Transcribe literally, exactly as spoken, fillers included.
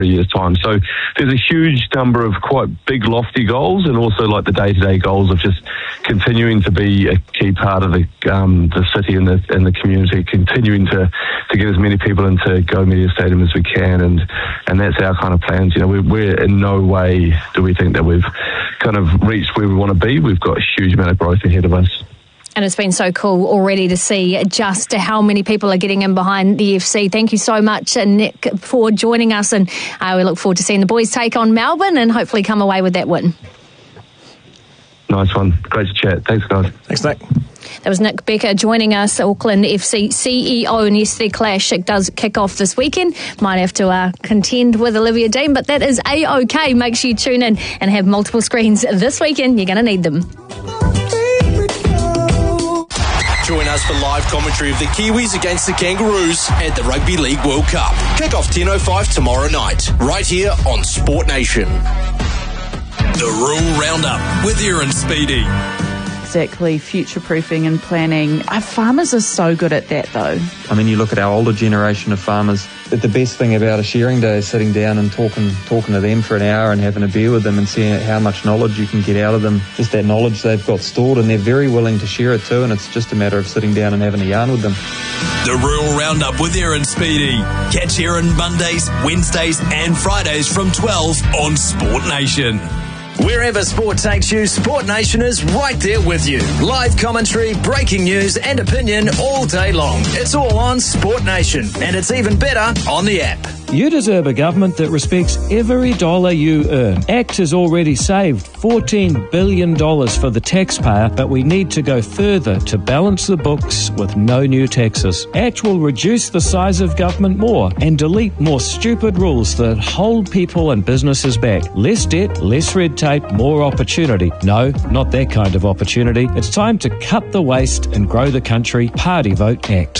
a year's time. So there's a huge number of quite big, lofty goals, and also like the day-to-day goals of just continuing to be a key part of the um, the city and the and the community, continuing to, to get as many people into Go Media Stadium as we can, and and that's our kind of plans. You know, we're, we're in no way do we think that we've kind of reached where we want to be. We've got a huge amount of growth ahead of us. And it's been so cool already to see just how many people are getting in behind the F C. Thank you so much, Nick, for joining us. And uh, we look forward to seeing the boys take on Melbourne and hopefully come away with that win. Nice one. Great to chat. Thanks, guys. Thanks, Nick. That was Nick Becker joining us, Auckland F C C E O, and yes, their clash it does kick off this weekend. Might have to uh, contend with Olivia Dean, but that is A-OK. Make sure you tune in and have multiple screens this weekend. You're going to need them. Join us for live commentary of the Kiwis against the Kangaroos at the Rugby League World Cup. Kick off ten oh five tomorrow night, right here on Sport Nation. The Rural Roundup with Aaron Speedy. Exactly, future-proofing and planning. Our farmers are so good at that, though. I mean, you look at our older generation of farmers, that the best thing about a shearing day is sitting down and talking talking to them for an hour and having a beer with them and seeing how much knowledge you can get out of them. Just that knowledge they've got stored, and they're very willing to share it too, and it's just a matter of sitting down and having a yarn with them. The Rural Roundup with Aaron Speedy. Catch Aaron Mondays, Wednesdays and Fridays from twelve on Sport Nation. Wherever sport takes you, Sport Nation is right there with you. Live commentary, breaking news and opinion all day long. It's all on Sport Nation, and it's even better on the app. You deserve a government that respects every dollar you earn. ACT has already saved fourteen billion dollars for the taxpayer, but we need to go further to balance the books with no new taxes. ACT will reduce the size of government more and delete more stupid rules that hold people and businesses back. Less debt, less red tape, more opportunity. No, not that kind of opportunity. It's time to cut the waste and grow the country. Party vote ACT.